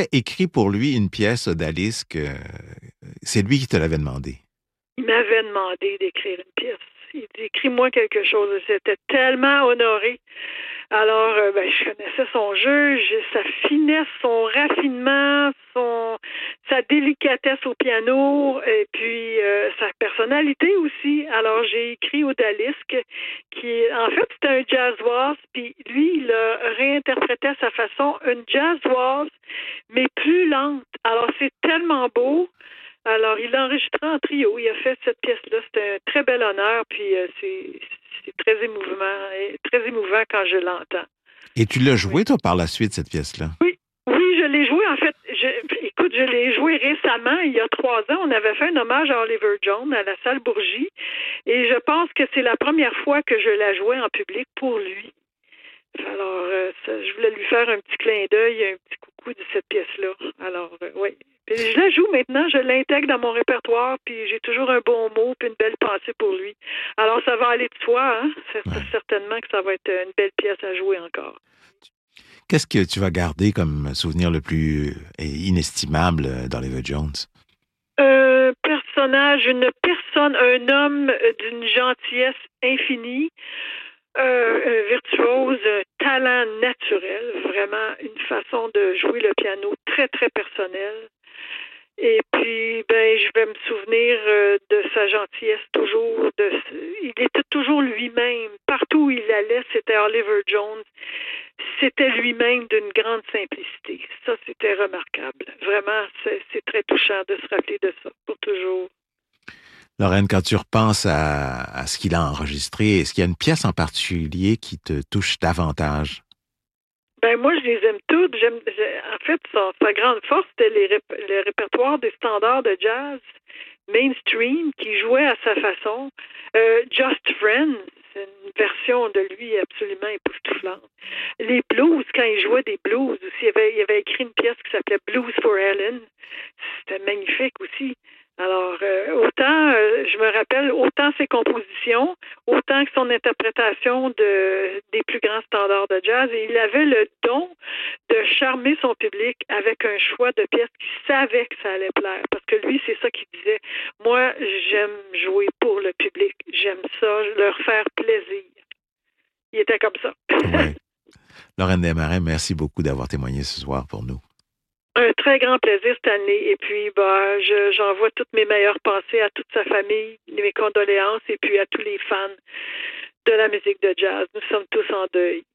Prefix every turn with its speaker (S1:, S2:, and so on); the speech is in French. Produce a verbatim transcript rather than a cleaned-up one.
S1: avais écrit pour lui une pièce d'Alice que c'est lui qui te l'avait demandé.
S2: Il m'avait demandé d'écrire une pièce. Il dit, écris-moi quelque chose. J'étais tellement honorée. Alors, euh, ben, je connaissais son jeu, sa finesse, son raffinement, son sa délicatesse au piano, et puis euh, sa personnalité aussi. Alors, j'ai écrit Odalisque, qui, en fait, c'était un jazzoise, puis lui, il a réinterprété à sa façon une jazzoise, mais plus lente. Alors, c'est tellement beau. Alors, il l'a enregistré en trio. Il a fait cette pièce-là. C'était un très bel honneur, puis euh, c'est, c'est très émouvant, très émouvant quand je l'entends.
S1: Et tu l'as joué,
S2: oui.
S1: toi, par la suite, cette pièce-là?
S2: Oui, oui, je l'ai joué. En fait, je, écoute, je l'ai joué récemment, il y a trois ans. On avait fait un hommage à Oliver Jones à la salle Bourgie, et je pense que c'est la première fois que je la jouais en public pour lui. Alors, euh, ça, je voulais lui faire un petit clin d'œil, un petit coucou de cette pièce-là. Alors, euh, oui. Puis je la joue maintenant, je l'intègre dans mon répertoire, puis j'ai toujours un bon mot puis une belle pensée pour lui. Alors, ça va aller de soi, hein? C'est, ouais. Certainement que ça va être une belle pièce à jouer encore.
S1: Qu'est-ce que tu vas garder comme souvenir le plus inestimable d'Oliver Jones?
S2: Un personnage, une personne, un homme d'une gentillesse infinie. Euh, un virtuose, un talent naturel, vraiment une façon de jouer le piano très, très personnelle. Et puis, ben, je vais me souvenir euh, de sa gentillesse toujours. De, il était toujours lui-même. Partout où il allait, c'était Oliver Jones. C'était lui-même d'une grande simplicité. Ça, c'était remarquable. Vraiment, c'est, c'est très touchant de se rappeler de ça pour toujours.
S1: Lorraine, quand tu repenses à, à ce qu'il a enregistré, est-ce qu'il y a une pièce en particulier qui te touche davantage?
S2: Ben moi, je les aime toutes. J'aime, en fait, sa, sa grande force, c'était les rép- le répertoire des standards de jazz mainstream qui jouait à sa façon. Euh, Just Friends, c'est une version de lui absolument époustouflante. Les blues, quand il jouait des blues aussi, il avait, il avait écrit une pièce qui s'appelait Blues for Ellen. C'était magnifique aussi. Alors, euh, autant, euh, je me rappelle, autant ses compositions, autant que son interprétation de, des plus grands standards de jazz. Et il avait le don de charmer son public avec un choix de pièces qu'il savait que ça allait plaire. Parce que lui, c'est ça qu'il disait. Moi, j'aime jouer pour le public. J'aime ça, leur faire plaisir. Il était comme ça.
S1: Oui. Lorraine Desmarais, merci beaucoup d'avoir témoigné ce soir pour nous.
S2: Un très grand plaisir, Stanley. Et puis, bah, je, j'envoie toutes mes meilleures pensées à toute sa famille, mes condoléances, et puis à tous les fans de la musique de jazz. Nous sommes tous en deuil.